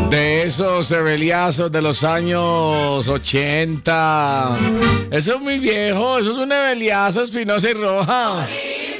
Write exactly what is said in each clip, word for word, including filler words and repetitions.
De esos hebeliazos de los años ochenta. Eso es muy viejo, eso es un hebeliazo, Espinosa y Roja.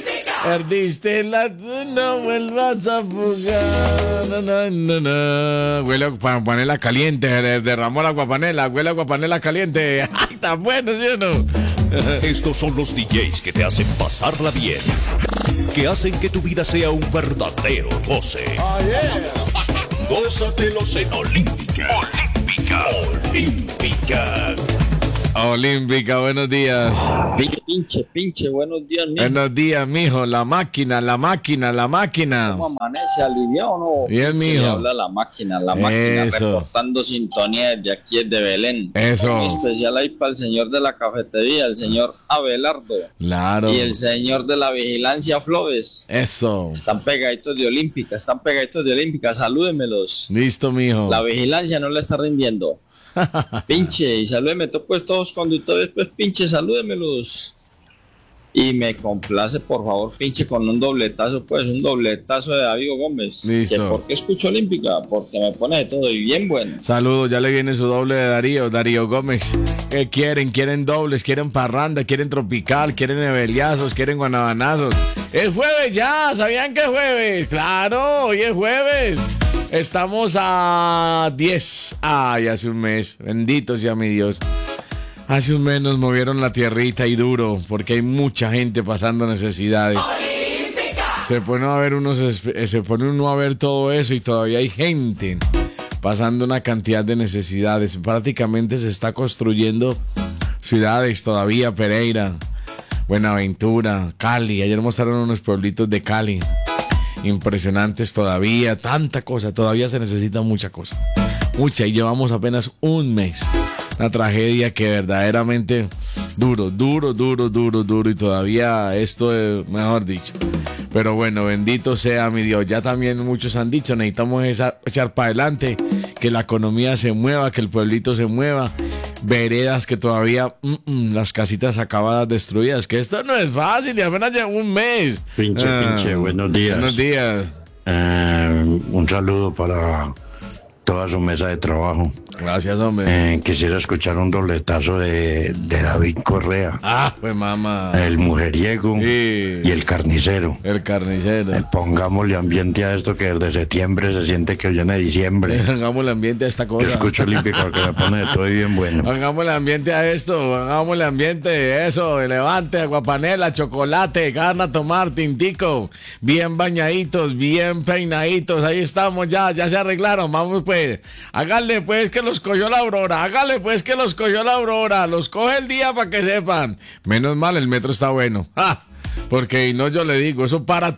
Perdiste la... No vuelvas a jugar. No, no, no, no. Huele a guapanela caliente. Derramó la guapanela. Huele a guapanela caliente. ¡Ay, está bueno, ¿sí o no? Estos son los D Js que te hacen pasarla bien, que hacen que tu vida sea un verdadero goce. Oh, yeah. Gózatelos en Olímpica. Olímpica. Olímpica. Olímpica, buenos días. Pinche, pinche, buenos días, mijo. Buenos días, mijo. La máquina, la máquina, la máquina. ¿Cómo amanece? ¿Aliviado o no? Bien, Se mijo. le habla la máquina, la máquina, Eso. reportando sintonía desde aquí, desde Belén. Eso. En especial ahí para el señor de la cafetería, el señor Abelardo. Claro. Y el señor de la vigilancia, Flores. Eso. Están pegaditos de Olímpica, están pegaditos de Olímpica, salúdenmelos. Listo, mijo. La vigilancia no le está rindiendo. Pinche, y salúdeme pues todos conductores, pues pinche, salúdemelos. Y me complace, por favor, pinche, con un dobletazo, pues, un dobletazo de David Gómez. Listo. Que ¿por qué escucho Olímpica? Porque me pone de todo y bien bueno. Saludos, ya le viene su doble de Darío, Darío Gómez. ¿Qué quieren? Quieren dobles, quieren parranda, quieren tropical, quieren hebeliazos, quieren guanabanazos. Es jueves ya, ¿sabían que es jueves? Claro, hoy es jueves. Estamos a diez. Ay, hace un mes. Bendito sea mi Dios. Hace un mes nos movieron la tierrita y duro, porque hay mucha gente pasando necesidades. Se pone a ver uno, se, se pone uno a ver todo eso y todavía hay gente pasando una cantidad de necesidades. Prácticamente se está construyendo ciudades todavía, Pereira, Buenaventura, Cali. Ayer mostraron unos pueblitos de Cali. Impresionantes todavía, tanta cosa, todavía se necesita mucha cosa. Mucha, y llevamos apenas un mes. Una tragedia que verdaderamente duro, duro, duro, duro, duro. Y todavía esto es, mejor dicho. Pero bueno, bendito sea mi Dios. Ya también muchos han dicho, necesitamos esa, echar para adelante, que la economía se mueva, que el pueblito se mueva. Veredas que todavía, mm, mm, las casitas acabadas destruidas, que esto no es fácil y apenas lleva un mes. Pinche, Ah, pinche, buenos días. Buenos días. Eh, un saludo para toda su mesa de trabajo. Gracias, hombre. Eh, quisiera escuchar un dobletazo de, de David Correa, Ah, pues mamá. el mujeriego Sí. y el carnicero. El carnicero. Eh, pongámosle ambiente a esto, que desde septiembre se siente que viene diciembre. Hagamos el ambiente a esta Yo cosa. escucho Olímpico, que me pone de todo y bien bueno. Hagamos el ambiente a esto. Hagamos el ambiente, eso. Levante, aguapanela, chocolate, gana a tomar, tintico. Bien bañaditos, bien peinaditos. Ahí estamos ya, ya se arreglaron. Vamos pues. Háganle pues que los cogió la aurora. Háganle pues que los cogió la aurora. Los coge el día para que sepan. Menos mal, el metro está bueno. ¡Ja! Porque no, yo le digo, eso para